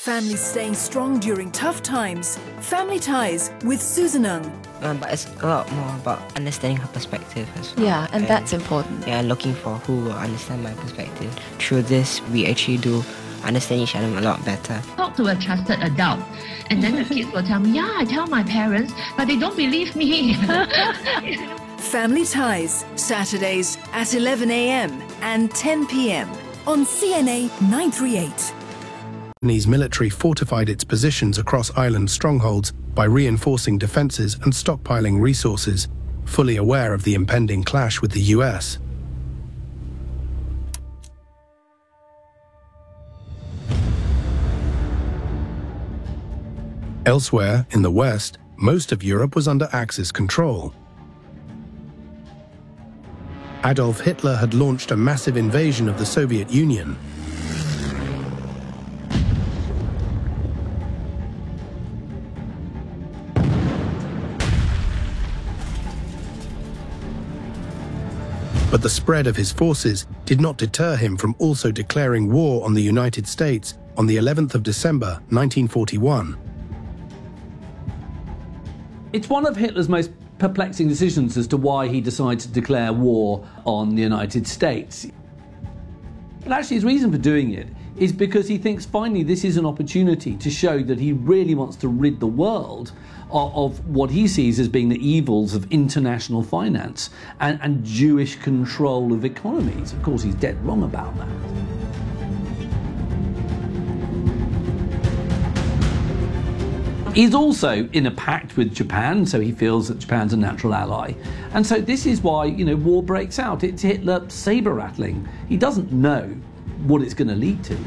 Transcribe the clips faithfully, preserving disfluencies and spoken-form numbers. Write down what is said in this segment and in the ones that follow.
Families staying strong during tough times. Family Ties with Susan Ng. Um, but it's a lot more about understanding her perspective as well. Yeah, and, and that's important. Yeah, looking for who will understand my perspective. Through this, we actually do understand each other a lot better. Talk to a trusted adult, and then the kids will tell me, yeah, I tell my parents, but they don't believe me. Family Ties, Saturdays at eleven a m and ten p m on C N A nine thirty-eight. Japanese military fortified its positions across island strongholds by reinforcing defences and stockpiling resources, fully aware of the impending clash with the U S. Elsewhere, in the West, most of Europe was under Axis control. Adolf Hitler had launched a massive invasion of the Soviet Union. But the spread of his forces did not deter him from also declaring war on the United States on the eleventh of December nineteen forty-one. It's one of Hitler's most perplexing decisions as to why he decided to declare war on the United States. But actually his reason for doing it is because he thinks finally this is an opportunity to show that he really wants to rid the world of, of what he sees as being the evils of international finance and, and Jewish control of economies. Of course, he's dead wrong about that. He's also in a pact with Japan, so he feels that Japan's a natural ally. And so this is why, you know, war breaks out. It's Hitler saber-rattling. He doesn't know what it's going to lead to.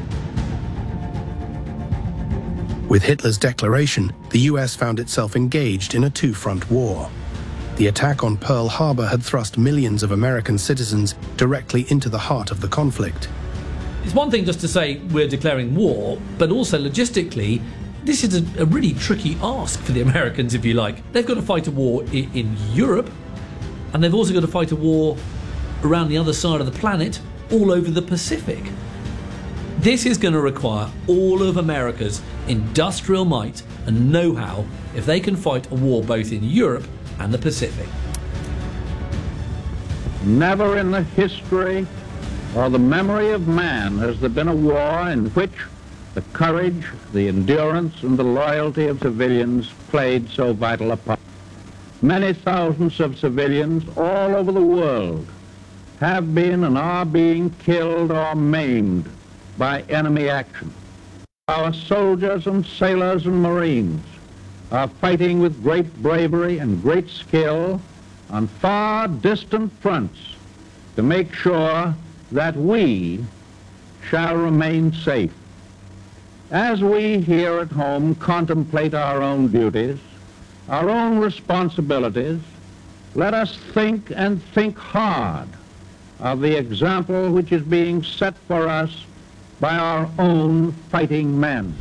With Hitler's declaration, the U S found itself engaged in a two-front war. The attack on Pearl Harbor had thrust millions of American citizens directly into the heart of the conflict. It's one thing just to say we're declaring war, but also logistically, this is a, a really tricky ask for the Americans, if you like. They've got to fight a war in, in Europe, and they've also got to fight a war around the other side of the planet, all over the Pacific. This is going to require all of America's industrial might and know-how if they can fight a war both in Europe and the Pacific. Never in the history or the memory of man has there been a war in which the courage, the endurance, and the loyalty of civilians played so vital a part. Many thousands of civilians all over the world have been and are being killed or maimed by enemy action. Our soldiers and sailors and Marines are fighting with great bravery and great skill on far distant fronts to make sure that we shall remain safe. As we here at home contemplate our own duties, our own responsibilities, let us think and think hard of the example which is being set for us by our own fighting men.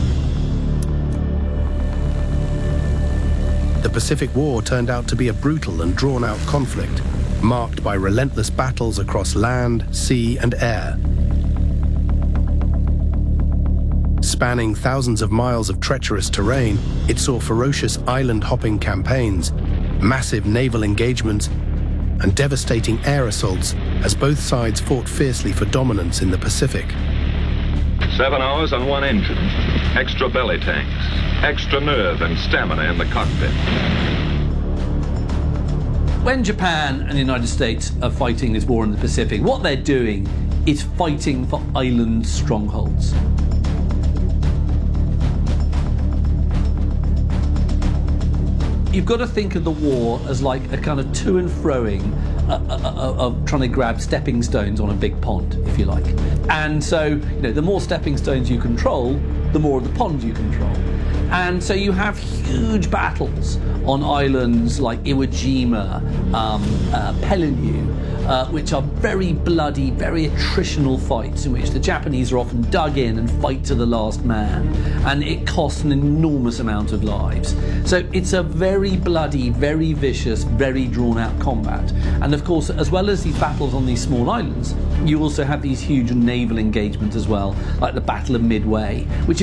The Pacific War turned out to be a brutal and drawn-out conflict, marked by relentless battles across land, sea, and air. Spanning thousands of miles of treacherous terrain, it saw ferocious island-hopping campaigns, massive naval engagements, and devastating air assaults as both sides fought fiercely for dominance in the Pacific. Seven hours on one engine, extra belly tanks, extra nerve and stamina in the cockpit. When Japan and the United States are fighting this war in the Pacific, what they're doing is fighting for island strongholds. You've got to think of the war as like a kind of to and froing uh, uh, uh, of trying to grab stepping stones on a big pond, if you like. And so, you know, the more stepping stones you control, the more of the pond you control. And so you have huge battles on islands like Iwo Jima, um, uh, Peleliu, uh, which are very bloody, very attritional fights in which the Japanese are often dug in and fight to the last man. And it costs an enormous amount of lives. So it's a very bloody, very vicious, very drawn-out combat. And of course, as well as these battles on these small islands, you also have these huge naval engagements as well, like the Battle of Midway, which